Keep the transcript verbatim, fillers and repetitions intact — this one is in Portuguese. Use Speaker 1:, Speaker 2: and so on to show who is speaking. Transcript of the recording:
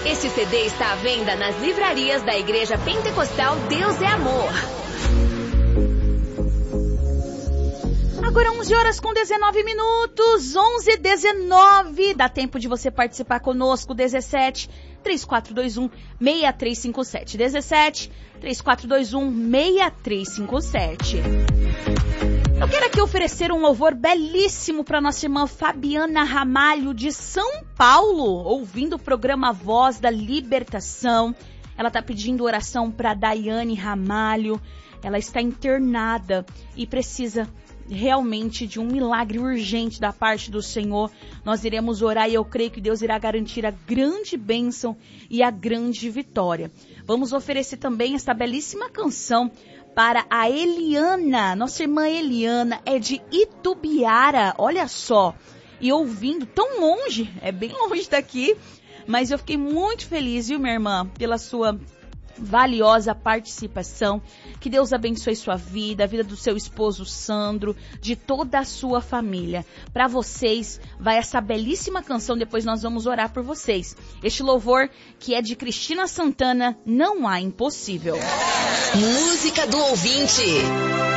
Speaker 1: Esse C D está à venda nas livrarias da Igreja Pentecostal Deus é Amor.
Speaker 2: Agora onze horas com dezenove minutos, onze e dezenove. Dá tempo de você participar conosco, dezessete, três quatro dois um, seis três cinco sete. dezessete, três quatro dois um, seis três cinco sete. Eu quero aqui oferecer um louvor belíssimo para nossa irmã Fabiana Ramalho, de São Paulo, ouvindo o programa Voz da Libertação. Ela está pedindo oração para Daiane Ramalho. Ela está internada e precisa realmente de um milagre urgente da parte do Senhor. Nós iremos orar e eu creio que Deus irá garantir a grande bênção e a grande vitória. Vamos oferecer também essa belíssima canção para a Eliana. Nossa irmã Eliana é de Itubiara, olha só. E ouvindo tão longe, é bem longe daqui, mas eu fiquei muito feliz, viu, minha irmã, pela sua valiosa participação. Que Deus abençoe sua vida, a vida do seu esposo Sandro, de toda a sua família. Para vocês vai essa belíssima canção, depois nós vamos orar por vocês. Este louvor que é de Cristina Santana, Não Há Impossível.
Speaker 1: Música do ouvinte.